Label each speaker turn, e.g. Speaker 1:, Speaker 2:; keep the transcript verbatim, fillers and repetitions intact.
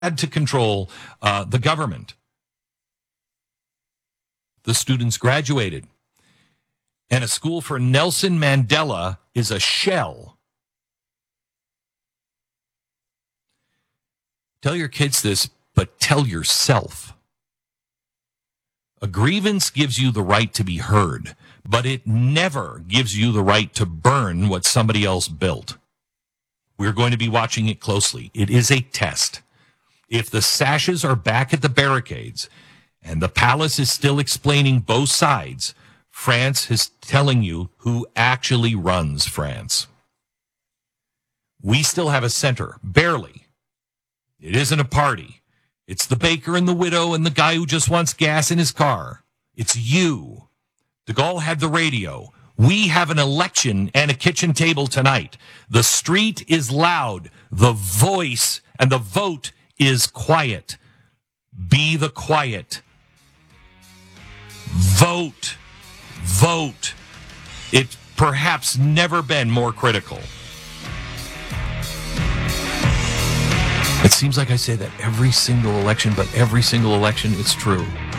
Speaker 1: had to control uh, the government. The students graduated. And a school for Nelson Mandela is a shell. Tell your kids this, but tell yourself. A grievance gives you the right to be heard, but it never gives you the right to burn what somebody else built. We're going to be watching it closely. It is a test. If the sashes are back at the barricades and the palace is still explaining both sides, France is telling you who actually runs France. We still have a center, barely. It isn't a party. It's the baker and the widow and the guy who just wants gas in his car. It's you. De Gaulle had the radio. We have an election and a kitchen table tonight. The street is loud. The voice and the vote is quiet. Be the quiet. Vote. Vote. It's perhaps never been more critical. It seems like I say that every single election, but every single election, it's true.